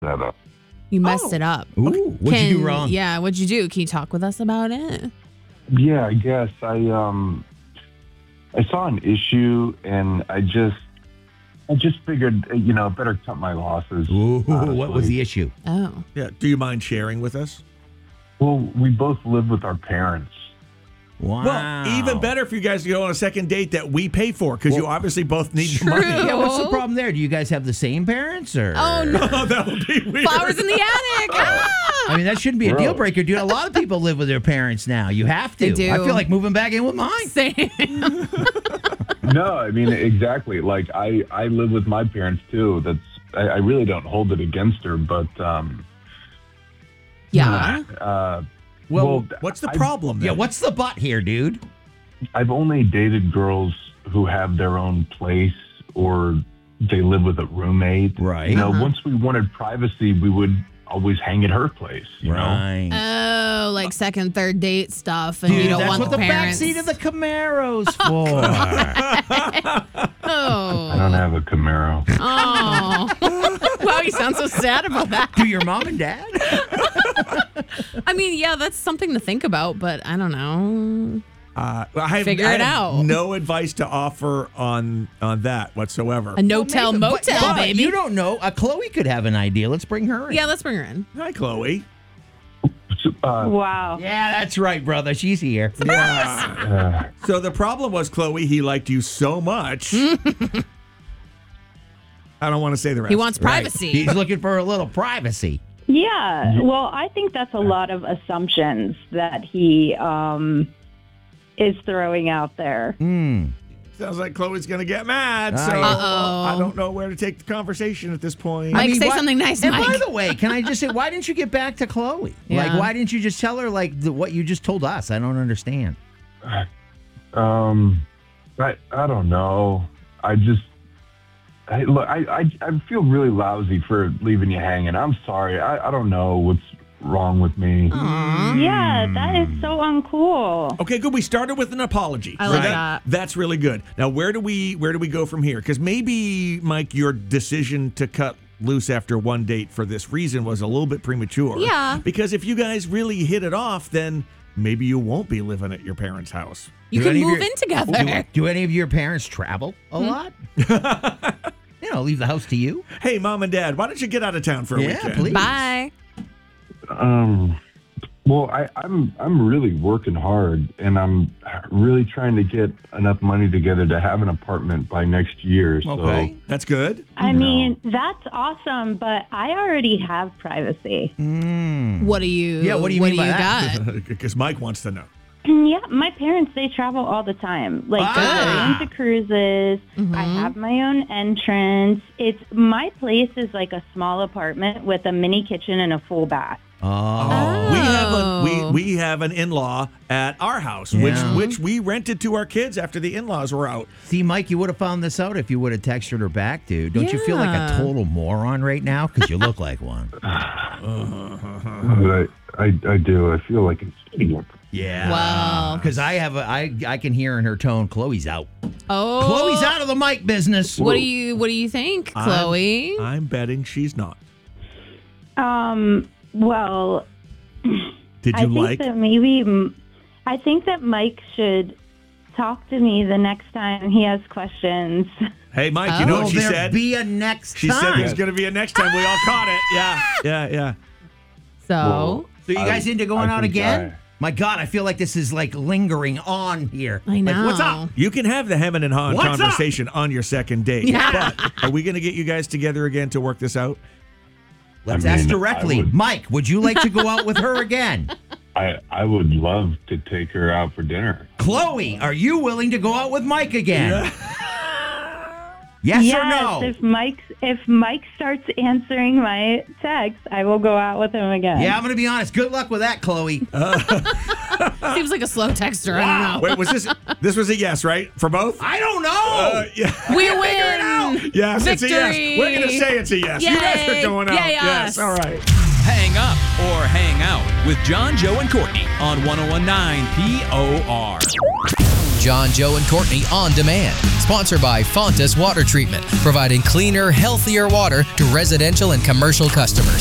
that up. You messed it up. Ooh, what'd you do wrong? Yeah, what'd you do? Can you talk with us about it? Yeah, I guess I saw an issue and I just figured, better cut my losses. Ooh, what was the issue? Oh. Yeah. Do you mind sharing with us? Well, we both live with our parents. Wow. Well, even better for you guys to go on a second date that we pay for because you obviously both need the money. Yeah, what's the problem there? Do you guys have the same parents? Or? Oh, no. Oh, that would be weird. Flowers in the attic. Ah! I mean, that shouldn't be a deal breaker, dude. A lot of people live with their parents now. You have to. They do. I feel like moving back in with mine. Same. No, I mean, exactly. Like, I live with my parents, too. I really don't hold it against her, but... Yeah. Well, What's the problem then? Yeah, what's the but here, dude? I've only dated girls who have their own place or they live with a roommate. Right. Once we wanted privacy, we would always hang at her place, you know? Right. Oh, like second, third date stuff, and Dude, you don't that's want what the the parents. backseat of the Camaro's for. I don't have a Camaro. Oh. Wow, you sound so sad about that. Do your mom and dad? I mean, yeah, that's something to think about, but I don't know. Figure it out. No advice to offer on that whatsoever. A no-tell motel, but baby. You don't know. Chloe could have an idea. Let's bring her in. Yeah, let's bring her in. Hi, Chloe. Wow. Yeah, that's right, brother. She's here. So the problem was, Chloe, he liked you so much. I don't want to say the rest. He wants Right. privacy. He's looking for a little privacy. Yeah. Well, I think that's a lot of assumptions that he is throwing out there. Sounds like Chloe's going to get mad. So Uh-oh. I don't know where to take the conversation at this point. Mike, say something nice, And Mike. by the way, can I just say, why didn't you get back to Chloe? Yeah. Like, why didn't you just tell her what you just told us? I don't understand. I don't know. I feel really lousy for leaving you hanging. I'm sorry. I don't know what's wrong with me. Yeah, that is so uncool. Okay, good. We started with an apology. I like that. That's really good. Now, where do we go from here? Because maybe, Mike, your decision to cut loose after one date for this reason was a little bit premature. Yeah. Because if you guys really hit it off, then maybe you won't be living at your parents' house. You Do can any of move your- in together. Do any of your parents travel a lot? Leave the house to you? Hey, Mom and Dad, why don't you get out of town for a Yeah, weekend? please. Bye. Well, I'm really working hard, and I'm really trying to get enough money together to have an apartment by next year. Okay. That's good. I mean, that's awesome, but I already have privacy. What do you? Yeah, what do you mean by that? got? Because Mike wants to know. Yeah, my parents, they travel all the time. Like, they're going to cruises. I have my own entrance. My place is like a small apartment with a mini kitchen and a full bath. We have an in-law at our house, Yeah. which we rented to our kids after the in-laws were out. See, Mike, you would have found this out if you would have texted her back, dude. Don't you feel like a Yeah. total moron right now? Because you look like one. But I do. I feel like it's Yeah. Wow. Because I can hear in her tone, Chloe's out. Oh. Chloe's out of the mic business. What do you think, Chloe? I'm betting she's not. Well, Did I you think like? that I think that Mike should talk to me the next time he has questions. Hey, Mike, you know Will what she there said? be a next She time? said there's going to be a next time. We all caught it. Yeah. So So you guys into going out again? I- My God, I feel like this is like lingering on here. I know. Like, what's up? You can have the hemming and hawing What's up? conversation on your second date. Yeah. But are we going to get you guys together again to work this out? Let's I mean, ask directly. I would- Mike, would you like to go out with her again? I would love to take her out for dinner. Chloe, are you willing to go out with Mike again? Yes or no? If Mike starts answering my text, I will go out with him again. Yeah, I'm going to be honest. Good luck with that, Chloe. seems like a slow texter. I don't know. Wait, was this was a yes, right? For both? I don't know. Yeah. We win. Yes, it's a yes. Victory. We're going to say it's a yes. You guys are Yay. going out. Yay, Yes, us. all right. Hang up or hang out with John, Joe, and Courtney on 1019 POR. John, Joe, and Courtney On Demand. Sponsored by Fontas Water Treatment, providing cleaner, healthier water to residential and commercial customers.